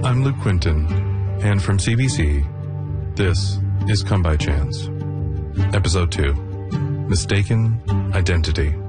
I'm Luke Quinton, and from CBC, this is Come By Chance. Episode 2, Mistaken Identity.